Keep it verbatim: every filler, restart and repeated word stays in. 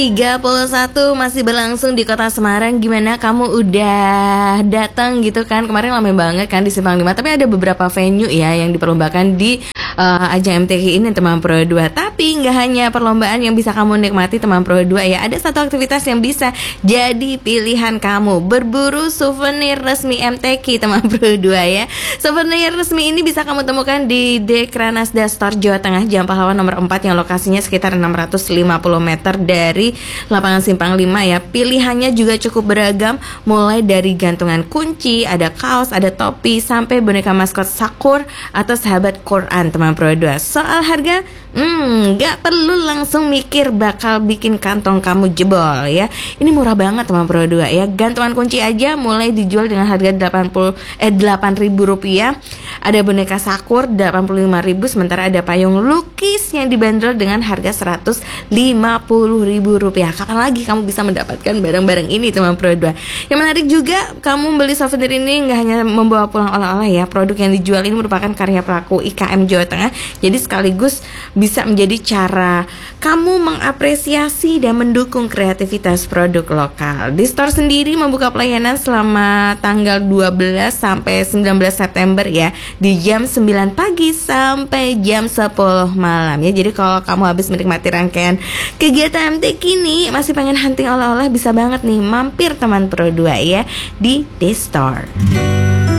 tiga puluh satu masih berlangsung di Kota Semarang. Gimana, kamu udah datang gitu kan? Kemarin ramai banget kan di Simpang lima. Tapi ada beberapa venue ya yang diperlombakan di uh, ajang M T Q ini, teman Pro dua. Tapi nggak hanya perlombaan yang bisa kamu nikmati, teman Pro dua ya. Ada satu aktivitas yang bisa jadi pilihan kamu, berburu souvenir resmi M T Q, teman Pro dua ya. Souvenir resmi ini bisa kamu temukan di Dekranasda Store Jawa Tengah, Jalan Pahlawan nomor empat yang lokasinya sekitar enam ratus lima puluh meter dari lapangan Simpang lima ya. Pilihannya juga cukup beragam, mulai dari gantungan kunci, ada kaos, ada topi, sampai boneka maskot Sakur atau sahabat Quran, teman Pro dua. Soal harga, hmm, gak perlu langsung mikir bakal bikin kantong kamu jebol ya. Ini murah banget, teman Pro dua ya. Gantungan kunci aja mulai dijual dengan harga delapan puluh eh delapan ribu rupiah. Ada boneka Sakur delapan puluh lima ribu, sementara ada payung lukis yang dibanderol dengan harga seratus lima puluh ribu rupiah. Kapan lagi kamu bisa mendapatkan barang-barang ini, teman Pro dua? Yang menarik juga, kamu beli souvenir ini nggak hanya membawa pulang oleh-oleh ya. Produk yang dijual ini merupakan karya pelaku I K M Jawa Tengah. Jadi sekaligus bisa menjadi cara kamu mengapresiasi dan mendukung kreativitas produk lokal. Di store sendiri membuka pelayanan selama tanggal dua belas sampai sembilan belas September ya, di jam sembilan pagi sampai jam sepuluh malam ya. Jadi kalau kamu habis menikmati rangkaian kegiatan M T Q ini, masih pengen hunting oleh-oleh, bisa banget nih mampir teman Pro dua ya di D-Store.